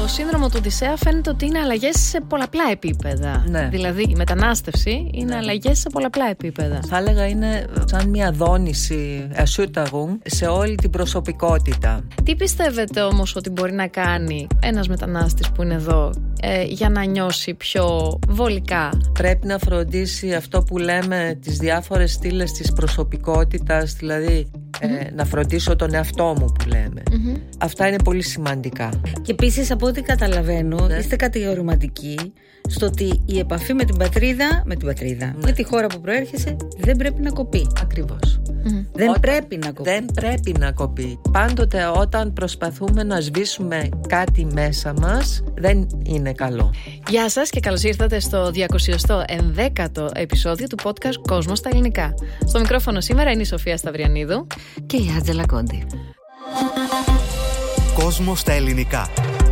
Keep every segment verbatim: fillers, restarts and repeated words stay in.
Το σύνδρομο του Οδυσσέα φαίνεται ότι είναι αλλαγές σε πολλαπλά επίπεδα. Ναι. Δηλαδή η μετανάστευση είναι Ναι. αλλαγές σε πολλαπλά επίπεδα. Θα έλεγα είναι σαν μια δόνηση Erschütterung σε όλη την προσωπικότητα. Τι πιστεύετε όμως ότι μπορεί να κάνει ένας μετανάστης που είναι εδώ ε, για να νιώσει πιο βολικά? Πρέπει να φροντίσει αυτό που λέμε τις διάφορες στήλες της προσωπικότητας, δηλαδή mm-hmm. ε, να φροντίσω τον εαυτό μου που λέμε. Mm-hmm. Αυτά είναι πολύ σημαντικά. Και επίσης από ό,τι καταλαβαίνω, ναι. είστε κατηγορηματικοί στο ότι η επαφή με την πατρίδα, με την πατρίδα, ναι. με τη χώρα που προέρχεσαι, δεν πρέπει να κοπεί. Ακριβώς. Mm-hmm. Δεν όταν πρέπει να κοπεί. Δεν πρέπει να κοπεί. Πάντοτε όταν προσπαθούμε να σβήσουμε κάτι μέσα μας, δεν είναι καλό. Γεια σας και καλώς ήρθατε στο διακόσιο ενδέκατο επεισόδιο του podcast Κόσμος στα Ελληνικά. Στο μικρόφωνο σήμερα είναι η Σοφία Σταυριανίδου και η Άντζελα Κόντι. Κόσμος στα Ελληνικά.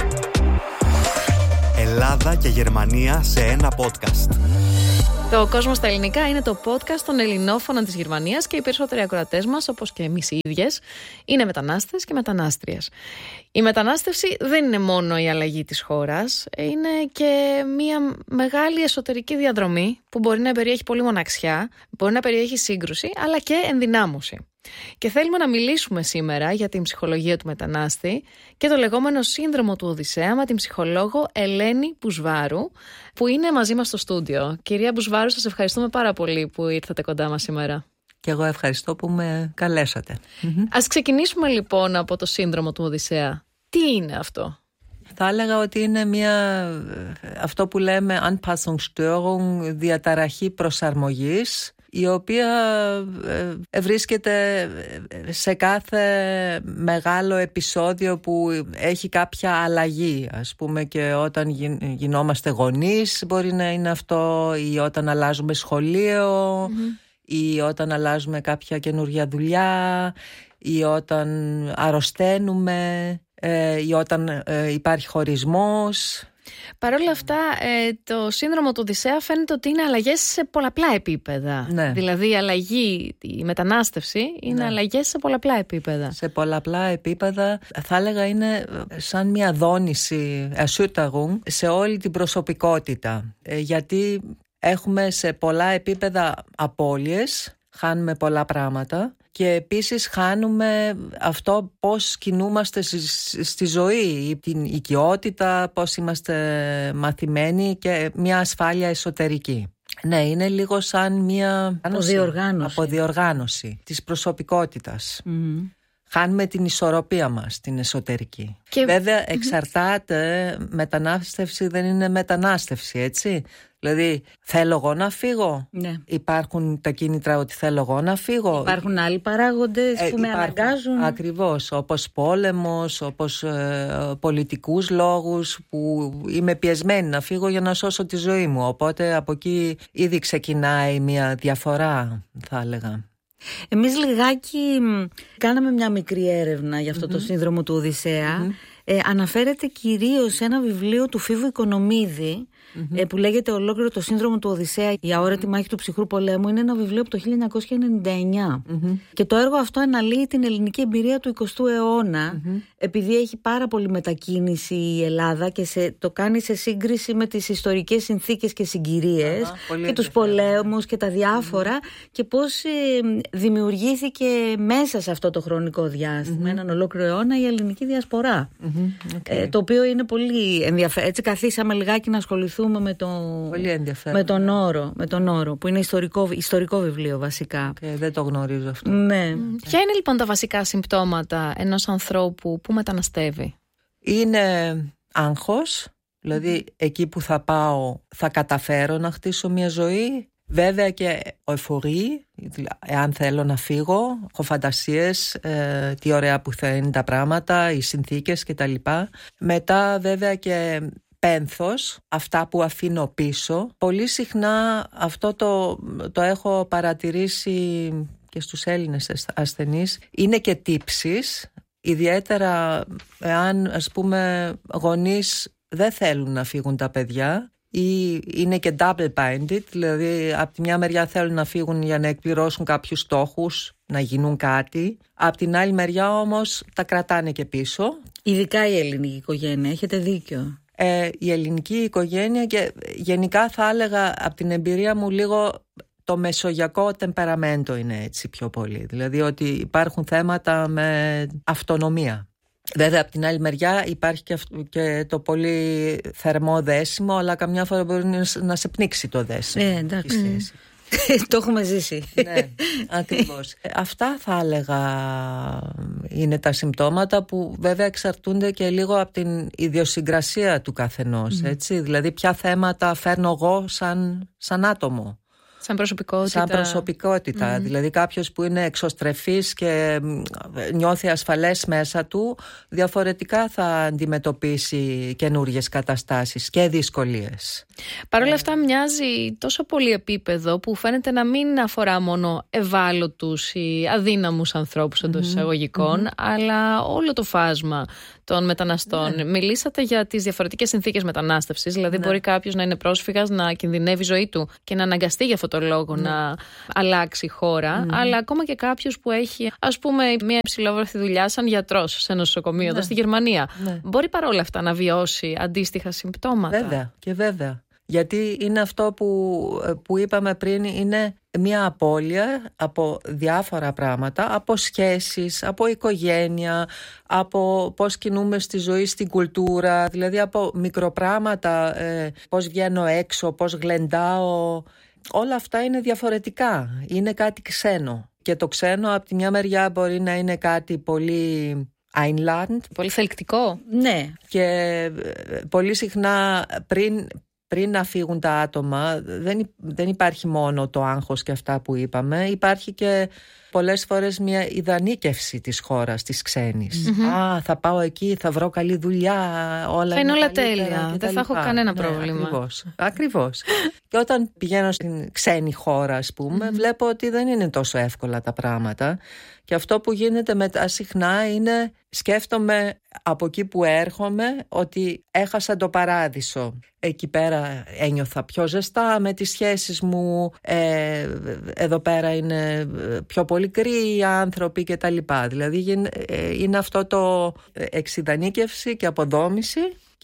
Ελλάδα και Γερμανία σε ένα podcast. Το Κόσμο στα Ελληνικά είναι το podcast των ελληνόφωνων της Γερμανίας και οι περισσότεροι ακροατές μας, όπως και εμείς οι ίδιες, είναι μετανάστες και μετανάστριες. Η μετανάστευση δεν είναι μόνο η αλλαγή της χώρας, είναι και μια μεγάλη εσωτερική διαδρομή που μπορεί να περιέχει πολύ μοναξιά, μπορεί να περιέχει σύγκρουση, αλλά και ενδυνάμωση. Και θέλουμε να μιλήσουμε σήμερα για την ψυχολογία του μετανάστη και το λεγόμενο σύνδρομο του Οδυσσέα με την ψυχολόγο Ελένη Μπουσβάρου, που είναι μαζί μας στο στούντιο. Κυρία Μπουσβάρου, σας ευχαριστούμε πάρα πολύ που ήρθατε κοντά μας σήμερα. Και εγώ ευχαριστώ που με καλέσατε. Ας ξεκινήσουμε λοιπόν από το σύνδρομο του Οδυσσέα. Τι είναι αυτό? Θα έλεγα ότι είναι μια, αυτό που λέμε Anpassungsstörung, διαταραχή προσαρμογής, η οποία βρίσκεται σε κάθε μεγάλο επεισόδιο που έχει κάποια αλλαγή. Ας πούμε και όταν γινόμαστε γονείς μπορεί να είναι αυτό, ή όταν αλλάζουμε σχολείο, mm-hmm. ή όταν αλλάζουμε κάποια καινούργια δουλειά, ή όταν αρρωσταίνουμε, ή όταν υπάρχει χωρισμός. Παρ' όλα αυτά, ε, το σύνδρομο του Οδυσσέα φαίνεται ότι είναι αλλαγές σε πολλαπλά επίπεδα. Ναι. Δηλαδή η αλλαγή, η μετανάστευση είναι ναι. αλλαγές σε πολλαπλά επίπεδα. Σε πολλαπλά επίπεδα θα έλεγα είναι σαν μια δόνηση Erschütterung σε όλη την προσωπικότητα. Ε, γιατί έχουμε σε πολλά επίπεδα απώλειες, χάνουμε πολλά πράγματα. Και επίσης χάνουμε αυτό πώς κινούμαστε στη ζωή, την οικειότητα, πώς είμαστε μαθημένοι και μια ασφάλεια εσωτερική. Ναι, είναι λίγο σαν μια αποδιοργάνωση, αποδιοργάνωση της προσωπικότητας. Mm-hmm. Χάνουμε την ισορροπία μας, την εσωτερική. Και... Βέβαια εξαρτάται, μετανάστευση δεν είναι μετανάστευση, έτσι. Δηλαδή θέλω εγώ να φύγω, ναι. Υπάρχουν τα κίνητρα ότι θέλω εγώ να φύγω. Υπάρχουν άλλοι παράγοντες ε, που με υπάρχουν, αναγκάζουν. Ακριβώς, όπως πόλεμος, όπως ε, πολιτικούς λόγους που είμαι πιεσμένη να φύγω για να σώσω τη ζωή μου. Οπότε από εκεί ήδη ξεκινάει μια διαφορά, θα έλεγα. Εμείς λιγάκι κάναμε μια μικρή έρευνα για αυτό mm-hmm. το σύνδρομο του Οδυσσέα. Mm-hmm. Ε, αναφέρεται κυρίως σε ένα βιβλίο του Φίβου Οικονομίδη mm-hmm. ε, που λέγεται ολόκληρο το σύνδρομο του Οδυσσέα, η αόρατη μάχη του ψυχρού πολέμου. Είναι ένα βιβλίο από το χίλια εννιακόσια ενενήντα εννιά mm-hmm. και το έργο αυτό αναλύει την ελληνική εμπειρία του εικοστού αιώνα mm-hmm. επειδή έχει πάρα πολύ μετακίνηση η Ελλάδα και σε, το κάνει σε σύγκριση με τις ιστορικές συνθήκες και συγκυρίες ah, και τους πολέμους και τα διάφορα mm-hmm. και πώς ε, δημιουργήθηκε μέσα σε αυτό το χρονικό διάστημα, mm-hmm. έναν ολόκληρο αιώνα, η ελληνική διασπορά. Mm-hmm. Okay. Ε, το οποίο είναι πολύ ενδιαφέρον. Έτσι καθίσαμε λιγάκι να ασχοληθούμε με, το, με, τον, όρο, με τον όρο που είναι ιστορικό, ιστορικό βιβλίο βασικά. Okay, δεν το γνωρίζω αυτό. Ναι. Mm. Ποια είναι λοιπόν τα βασικά συμπτώματα ενός ανθρώπου που μεταναστεύει? Είναι άγχος, δηλαδή mm. εκεί που θα πάω θα καταφέρω να χτίσω μια ζωή. Βέβαια και εφορή, εάν θέλω να φύγω, έχω φαντασίες, ε, τι ωραία που θα είναι τα πράγματα, οι συνθήκες κτλ. Μετά βέβαια και πένθος, αυτά που αφήνω πίσω. Πολύ συχνά αυτό το, το έχω παρατηρήσει και στους Έλληνες ασθενείς. Είναι και τύψεις, ιδιαίτερα εάν ας πούμε γονείς δεν θέλουν να φύγουν τα παιδιά ή είναι και double-minded, δηλαδή από τη μια μεριά θέλουν να φύγουν για να εκπληρώσουν κάποιους στόχους, να γίνουν κάτι. Από την άλλη μεριά όμως τα κρατάνε και πίσω. Ειδικά η ελληνική οικογένεια, έχετε δίκιο. Ε, η ελληνική οικογένεια και γενικά θα έλεγα από την εμπειρία μου λίγο το μεσογειακό τεμπεραμέντο είναι έτσι πιο πολύ. Δηλαδή ότι υπάρχουν θέματα με αυτονομία. Βέβαια από την άλλη μεριά υπάρχει και, και το πολύ θερμό δέσιμο, αλλά καμιά φορά μπορεί να σε πνίξει το δέσιμο. Ε, εντάξει. Το έχουμε ζήσει. Ναι, ακριβώς. Αυτά θα έλεγα είναι τα συμπτώματα που βέβαια εξαρτούνται και λίγο από την ιδιοσυγκρασία του καθενός. Mm. Έτσι. Δηλαδή ποια θέματα φέρνω εγώ σαν, σαν άτομο. Σαν προσωπικότητα. Σαν προσωπικότητα. Mm-hmm. Δηλαδή κάποιος που είναι εξωστρεφής και νιώθει ασφαλές μέσα του, διαφορετικά θα αντιμετωπίσει καινούριες καταστάσεις και δυσκολίες. Παρ' όλα αυτά μοιάζει τόσο πολύ επίπεδο που φαίνεται να μην αφορά μόνο ευάλωτους ή αδύναμους ανθρώπους εντός εισαγωγικών, mm-hmm. αλλά όλο το φάσμα των μεταναστών. Ναι. Μιλήσατε για τις διαφορετικές συνθήκες μετανάστευσης, δηλαδή ναι. μπορεί κάποιος να είναι πρόσφυγας, να κινδυνεύει η ζωή του και να αναγκαστεί για αυτόν τον λόγο ναι. να αλλάξει χώρα, mm-hmm. αλλά ακόμα και κάποιος που έχει, ας πούμε, μια υψηλόβαθμη δουλειά σαν γιατρός σε ένα νοσοκομείο ναι. εδώ στη Γερμανία, ναι. μπορεί παρόλα αυτά να βιώσει αντίστοιχα συμπτώματα. Βέβαια και βέβαια. Γιατί είναι αυτό που, που είπαμε πριν, είναι μια απώλεια από διάφορα πράγματα, από σχέσεις, από οικογένεια, από πώς κινούμε στη ζωή, στην κουλτούρα, δηλαδή από μικροπράγματα, ε, πώς βγαίνω έξω, πώς γλεντάω. Όλα αυτά είναι διαφορετικά, είναι κάτι ξένο. Και το ξένο από τη μια μεριά μπορεί να είναι κάτι πολύ Einland. Πολύ θελκτικό. Ναι. Και πολύ συχνά πριν... Πριν να φύγουν τα άτομα, δεν, δεν υπάρχει μόνο το άγχος και αυτά που είπαμε, υπάρχει και πολλές φορές μια ιδανίκευση της χώρας, της ξένης. Mm-hmm. Α, θα πάω εκεί, θα βρω καλή δουλειά, όλα θα είναι όλα τέλεια, δεν θα έχω κανένα ναι, πρόβλημα. Ακριβώς, ακριβώς. Και όταν πηγαίνω στην ξένη χώρα, ας πούμε, mm-hmm. βλέπω ότι δεν είναι τόσο εύκολα τα πράγματα. Και αυτό που γίνεται μετά συχνά είναι, σκέφτομαι από εκεί που έρχομαι ότι έχασα το παράδεισο. Εκεί πέρα ένιωθα πιο ζεστά με τις σχέσεις μου, ε, εδώ πέρα είναι πιο πολύ κρύοι οι άνθρωποι και τα λοιπά. Δηλαδή είναι αυτό το εξιδανίκευση και αποδόμηση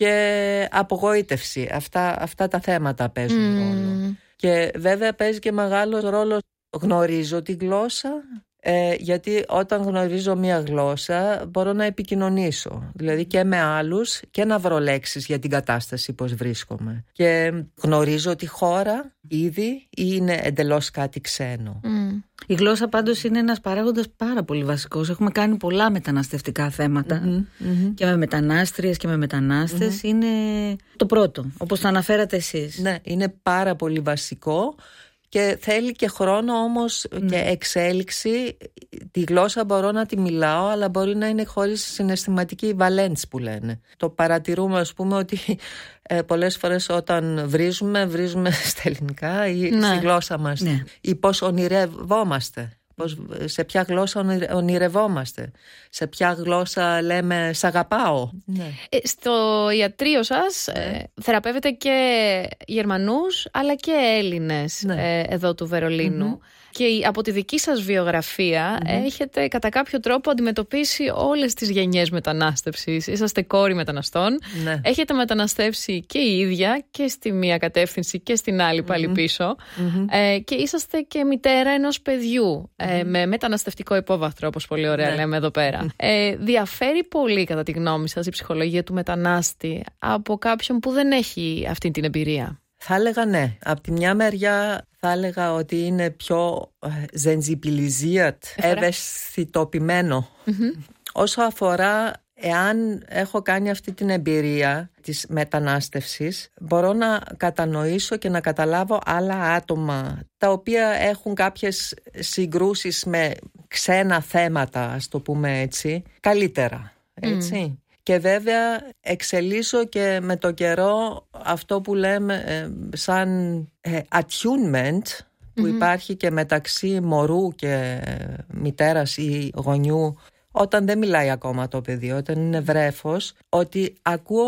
και απογοήτευση. Αυτά, αυτά τα θέματα παίζουν mm. ρόλο. Και βέβαια παίζει και μεγάλο ρόλο, γνωρίζω τη γλώσσα. Ε, γιατί όταν γνωρίζω μία γλώσσα μπορώ να επικοινωνήσω, δηλαδή και με άλλους και να βρω λέξεις για την κατάσταση πώς βρίσκομαι. Και γνωρίζω τη χώρα ήδη ή είναι εντελώς κάτι ξένο. Mm. Η γλώσσα πάντως είναι ένας παράγοντας πάρα πολύ βασικός. Έχουμε κάνει πολλά μεταναστευτικά θέματα mm-hmm, mm-hmm. και με μετανάστριες και με μετανάστες. Mm-hmm. Είναι το πρώτο, όπως το αναφέρατε εσείς. Ναι, είναι πάρα πολύ βασικό. Και θέλει και χρόνο όμως mm. και εξέλιξη. Τη γλώσσα μπορώ να τη μιλάω, αλλά μπορεί να είναι χωρίς συναισθηματική βαλέντς που λένε. Το παρατηρούμε, ας πούμε, ότι ε, πολλές φορές όταν βρίζουμε, βρίζουμε στα ελληνικά ή ναι. στη γλώσσα μας. Ναι. Ή πώς ονειρευόμαστε. Πώς, σε ποια γλώσσα ονειρευόμαστε, σε ποια γλώσσα λέμε «σ' αγαπάω». Ναι. Ε, στο ιατρείο σας ναι. ε, θεραπεύετε και Γερμανούς αλλά και Έλληνες ναι. ε, εδώ του Βερολίνου. Mm-hmm. Και από τη δική σας βιογραφία mm-hmm. έχετε κατά κάποιο τρόπο αντιμετωπίσει όλες τις γενιές μετανάστευσης. Είσαστε κόρη μεταναστών. Ναι. Έχετε μεταναστεύσει και η ίδια και στη μία κατεύθυνση και στην άλλη πάλι mm-hmm. πίσω. Mm-hmm. Ε, και είσαστε και μητέρα ενός παιδιού mm-hmm. ε, με μεταναστευτικό υπόβαθρο, όπως πολύ ωραία ναι. λέμε εδώ πέρα. Mm-hmm. Ε, διαφέρει πολύ κατά τη γνώμη σας η ψυχολογία του μετανάστη από κάποιον που δεν έχει αυτή την εμπειρία? Θα έλεγα ναι. Από τη μια μεριά θα έλεγα ότι είναι πιο sensibilisiert, ευαισθητοποιημένο. Mm-hmm. Όσο αφορά εάν έχω κάνει αυτή την εμπειρία της μετανάστευσης, μπορώ να κατανοήσω και να καταλάβω άλλα άτομα τα οποία έχουν κάποιες συγκρούσεις με ξένα θέματα, ας το πούμε έτσι, καλύτερα, έτσι. Mm. Και βέβαια εξελίσω και με το καιρό αυτό που λέμε ε, σαν ε, attunement που mm-hmm. υπάρχει και μεταξύ μωρού και μητέρας ή γονιού όταν δεν μιλάει ακόμα το παιδί, όταν είναι βρέφος, ότι ακούω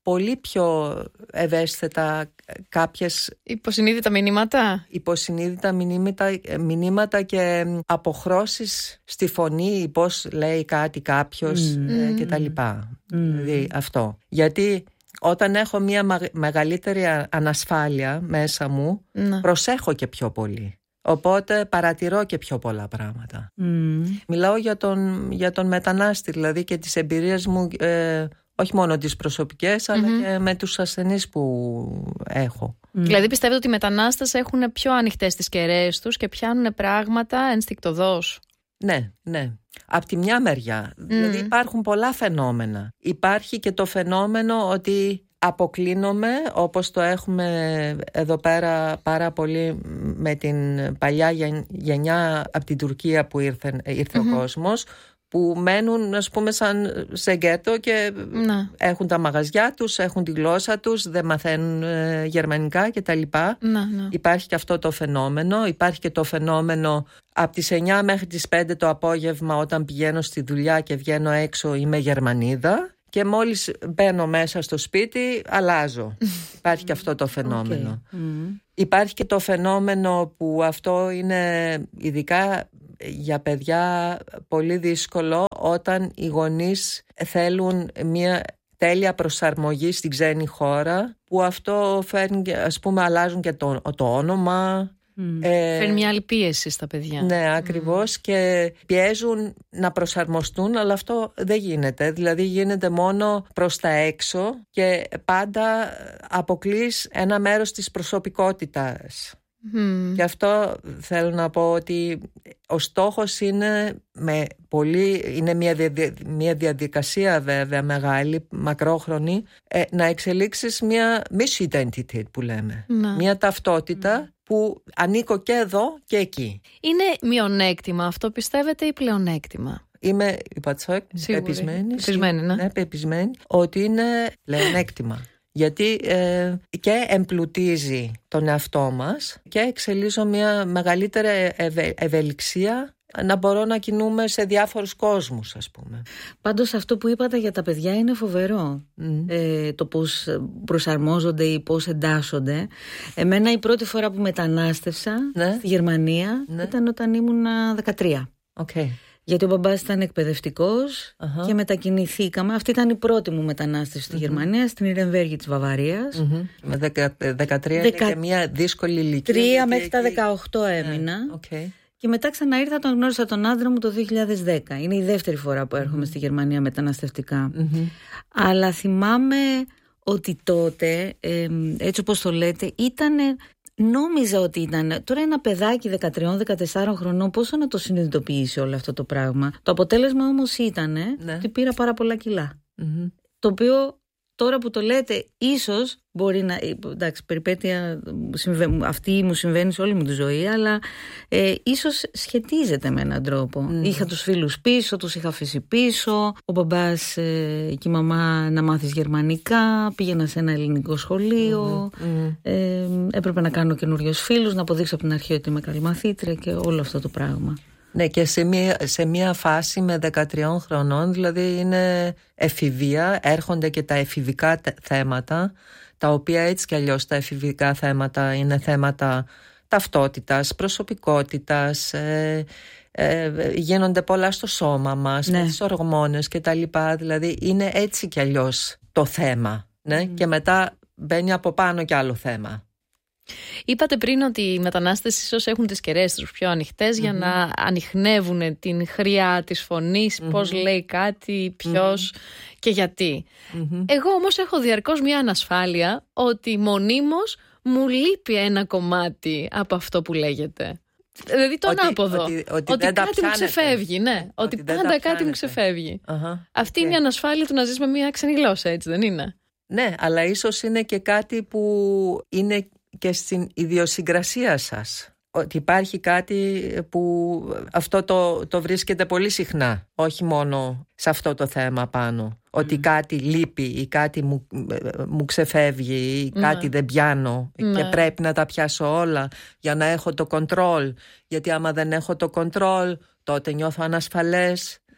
πολύ πιο ευαίσθητα κάποιες υποσυνείδητα μηνύματα. Υποσυνείδητα μηνύματα, μηνύματα και αποχρώσεις στη φωνή, πώς λέει κάτι κάποιος mm. ε, και τα λοιπά. Mm. Δηλαδή αυτό. Γιατί όταν έχω μια μεγαλύτερη ανασφάλεια μέσα μου, mm. προσέχω και πιο πολύ. Οπότε παρατηρώ και πιο πολλά πράγματα. Mm. Μιλάω για τον, για τον μετανάστη, δηλαδή και τις εμπειρίες μου, ε, όχι μόνο τις προσωπικές, mm-hmm. αλλά και με τους ασθενείς που έχω. Mm. Δηλαδή πιστεύετε ότι οι μετανάστες έχουν πιο ανοιχτές τις κεραίες τους και πιάνουν πράγματα ενστικτωδώς? Ναι, ναι. Απ' τη μια μεριά. Mm. Δηλαδή υπάρχουν πολλά φαινόμενα. Υπάρχει και το φαινόμενο ότι αποκλίνομαι, όπως το έχουμε εδώ πέρα πάρα πολύ με την παλιά γενιά από την Τουρκία που ήρθε, ήρθε mm-hmm. ο κόσμος, που μένουν, ας πούμε, σαν σε γκέτο και να. έχουν τα μαγαζιά τους, έχουν τη γλώσσα τους, δεν μαθαίνουν ε, γερμανικά κτλ. Να, να. Υπάρχει και αυτό το φαινόμενο. Υπάρχει και το φαινόμενο από τις εννιά μέχρι τις πέντε το απόγευμα, όταν πηγαίνω στη δουλειά και βγαίνω έξω, είμαι Γερμανίδα. Και μόλις μπαίνω μέσα στο σπίτι, αλλάζω. Υπάρχει και αυτό το φαινόμενο. Okay. Mm. Υπάρχει και το φαινόμενο που αυτό είναι ειδικά για παιδιά πολύ δύσκολο, όταν οι γονείς θέλουν μια τέλεια προσαρμογή στην ξένη χώρα, που αυτό φέρνει, ας πούμε, αλλάζουν και το, το όνομα. Mm. Ε, Φέρνει μια άλλη πίεση στα παιδιά. Ναι, ακριβώς. Mm. Και πιέζουν να προσαρμοστούν, αλλά αυτό δεν γίνεται. Δηλαδή γίνεται μόνο προς τα έξω και πάντα αποκλείς ένα μέρος της προσωπικότητας. Mm. Και αυτό θέλω να πω, ότι ο στόχος είναι, με πολύ, είναι μια, δια, μια διαδικασία βέβαια μεγάλη, μακρόχρονη, ε, να εξελίξεις μια misidentity που λέμε. Να. Μια ταυτότητα mm. που ανήκω και εδώ και εκεί. Είναι μειονέκτημα αυτό, πιστεύετε, ή πλεονέκτημα? Είμαι πεπισμένη, πεπισμένη, ναι. ναι, πεπισμένη ότι είναι πλεονέκτημα. Γιατί ε, και εμπλουτίζει τον εαυτό μας και εξελίζω μια μεγαλύτερη ευε, ευελιξία να μπορώ να κινούμε σε διάφορους κόσμους, ας πούμε. Πάντως αυτό που είπατε για τα παιδιά είναι φοβερό. Mm. Ε, το πώς προσαρμόζονται ή πώς εντάσσονται. Εμένα η πρώτη φορά που μετανάστευσα ναι. στη Γερμανία ναι. ήταν όταν ήμουν δεκατρία. Okay. Γιατί ο μπαμπάς ήταν εκπαιδευτικός uh-huh. και μετακινηθήκαμε. Αυτή ήταν η πρώτη μου μετανάστευση στη uh-huh. Γερμανία, στην Ιρεμβέργη της Βαβαρίας. Uh-huh. Με δεκα, δεκατρία Δεκα... είναι και μια δύσκολη ηλικία. Τρία μέχρι και... τα δεκαοκτώ έμεινα. Yeah. Okay. Και μετά ξανά ήρθα, τον γνώρισα τον άντρα μου το δύο χιλιάδες δέκα. Είναι η δεύτερη φορά που έρχομαι uh-huh. στη Γερμανία μεταναστευτικά. Uh-huh. Αλλά θυμάμαι ότι τότε, ε, έτσι όπως το λέτε, ήτανε... Νόμιζα ότι ήταν. Τώρα ένα παιδάκι δεκατρία δεκατέσσερα χρονών, πόσο να το συνειδητοποιήσει όλο αυτό το πράγμα. Το αποτέλεσμα όμως ήταν ναι. ότι πήρα πάρα πολλά κιλά. Mm-hmm. Το οποίο τώρα που το λέτε, ίσως μπορεί να. Εντάξει, περιπέτεια αυτή μου συμβαίνει σε όλη μου τη ζωή, αλλά ε, ίσως σχετίζεται με έναν τρόπο. Mm. Είχα τους φίλους πίσω, τους είχα αφήσει πίσω. Ο μπαμπάς ε, και η μαμά να μάθεις γερμανικά. Πήγαινα σε ένα ελληνικό σχολείο. Mm. Ε, έπρεπε να κάνω καινούριους φίλους, να αποδείξω από την αρχή ότι είμαι καλή μαθήτρια και όλο αυτό το πράγμα. Ναι, και σε μια, σε μια φάση με δεκατρία χρονών, δηλαδή είναι εφηβεία, έρχονται και τα εφηβικά θέματα, τα οποία έτσι κι αλλιώς τα εφηβικά θέματα είναι θέματα ταυτότητας, προσωπικότητας, ε, ε, γίνονται πολλά στο σώμα μας, ναι. με τις ορμόνες και τα λοιπά, δηλαδή είναι έτσι κι αλλιώς το θέμα, ναι, mm. και μετά μπαίνει από πάνω κι άλλο θέμα. Είπατε πριν ότι οι μετανάστες ίσως έχουν τις κεραίες τους πιο ανοιχτές mm-hmm. για να ανιχνεύουν την χρειά της φωνής, mm-hmm. πώς λέει κάτι, ποιος mm-hmm. και γιατί. Mm-hmm. Εγώ όμως έχω διαρκώς μια ανασφάλεια ότι μονίμως μου λείπει ένα κομμάτι από αυτό που λέγεται. Δηλαδή το ανάποδο. Ότι, ότι, ότι κάτι μου ξεφεύγει, ναι. Ότι, ότι πάντα κάτι μου ξεφεύγει. Uh-huh. Αυτή okay. είναι η ανασφάλεια του να ζεις με μια ξένη γλώσσα, έτσι δεν είναι? Ναι, αλλά ίσως είναι και κάτι που είναι και στην ιδιοσυγκρασία σας. Ότι υπάρχει κάτι που αυτό το, το βρίσκεται πολύ συχνά, όχι μόνο σε αυτό το θέμα πάνω. Mm. Ότι κάτι λείπει ή κάτι μου, μου ξεφεύγει ή κάτι mm. δεν πιάνω mm. και πρέπει να τα πιάσω όλα για να έχω το control. Γιατί άμα δεν έχω το control, τότε νιώθω ανασφαλές,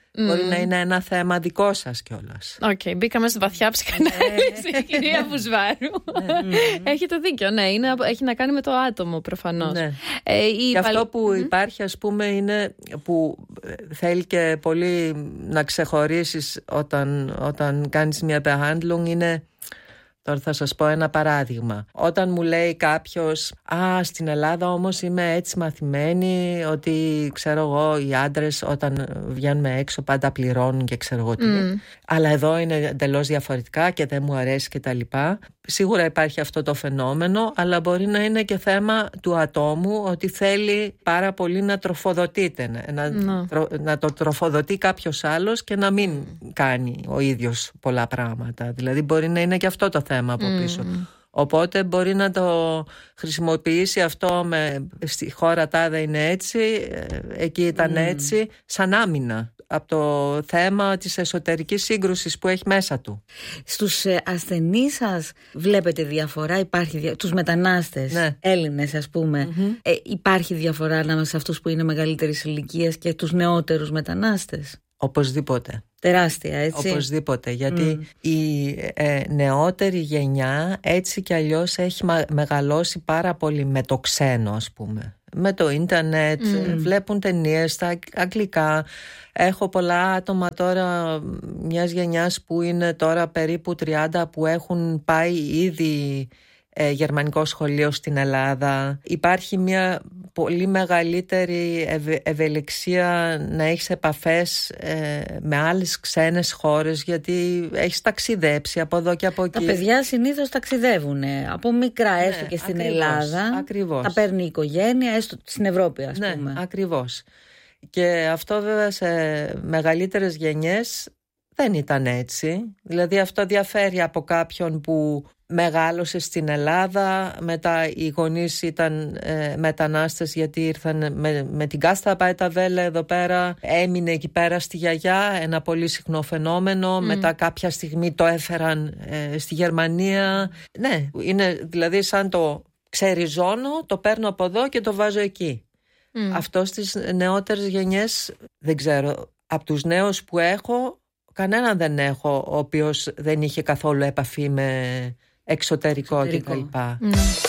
Mm. Μπορεί να είναι ένα θέμα δικό σας κιόλας. Οκ, okay, μπήκαμε στη βαθιά ψυχανάλυση, κυρία Μπουσβάρου. Έχετε δίκιο, ναι, είναι, έχει να κάνει με το άτομο προφανώς. Ναι. Ε, η και παλ... αυτό που mm. υπάρχει, ας πούμε, είναι που θέλει και πολύ να ξεχωρίσεις όταν, όταν κάνεις μια behandlung, είναι... Τώρα θα σας πω ένα παράδειγμα. Όταν μου λέει κάποιος «Α, στην Ελλάδα όμως είμαι έτσι μαθημένη ότι ξέρω εγώ οι άντρες όταν βγαίνουμε έξω πάντα πληρώνουν και ξέρω εγώ τι». Mm. Αλλά εδώ είναι εντελώς διαφορετικά και δεν μου αρέσει και τα λοιπά. Σίγουρα υπάρχει αυτό το φαινόμενο, αλλά μπορεί να είναι και θέμα του ατόμου ότι θέλει πάρα πολύ να τροφοδοτείται, να, no. τρο, να το τροφοδοτεί κάποιος άλλος και να μην κάνει ο ίδιος πολλά πράγματα. Δηλαδή μπορεί να είναι και αυτό το θέμα από πίσω. Mm. Οπότε μπορεί να το χρησιμοποιήσει αυτό με, στη χώρα τάδε είναι έτσι, εκεί ήταν mm. έτσι, σαν άμυνα από το θέμα της εσωτερικής σύγκρουσης που έχει μέσα του. Στους ασθενείς σας βλέπετε διαφορά, υπάρχει, τους μετανάστες, ναι. Έλληνες ας πούμε, mm-hmm. ε, υπάρχει διαφορά ανάμεσα σε αυτούς που είναι μεγαλύτερης ηλικίας και τους νεότερους μετανάστες? Οπωσδήποτε. Τεράστια, έτσι. Οπωσδήποτε, γιατί mm. η ε, νεότερη γενιά έτσι κι αλλιώς έχει μα- μεγαλώσει πάρα πολύ με το ξένο, ας πούμε. Με το ίντερνετ, mm. βλέπουν ταινίες στα αγγλικά. Έχω πολλά άτομα τώρα μιας γενιάς που είναι τώρα περίπου τριάντα που έχουν πάει ήδη ε, γερμανικό σχολείο στην Ελλάδα. Υπάρχει μια πολύ μεγαλύτερη ευε, ευελιξία να έχεις επαφές ε, με άλλες ξένες χώρες, γιατί έχεις ταξιδέψει από εδώ και από εκεί. Τα παιδιά συνήθως ταξιδεύουν από μικρά, έστω ναι, και στην ακριβώς, Ελλάδα. Ακριβώς. Τα παίρνει η οικογένεια, έστω στην Ευρώπη ας ναι, πούμε. Ακριβώς. Και αυτό βέβαια σε μεγαλύτερες γενιές δεν ήταν έτσι. Δηλαδή αυτό διαφέρει από κάποιον που μεγάλωσε στην Ελλάδα, μετά οι γονείς ήταν ε, μετανάστες γιατί ήρθαν με, με την Κάστα Παεταβέλε εδώ πέρα, έμεινε εκεί πέρα στη γιαγιά, ένα πολύ συχνό φαινόμενο, mm. μετά κάποια στιγμή το έφεραν ε, στη Γερμανία. Ναι, είναι δηλαδή σαν το ξεριζώνω, το παίρνω από εδώ και το βάζω εκεί. Mm. Αυτό στις νεότερες γενιές δεν ξέρω, από τους νέους που έχω κανέναν δεν έχω ο οποίος δεν είχε καθόλου επαφή με εξωτερικό, εξωτερικό. κτλ. Mm.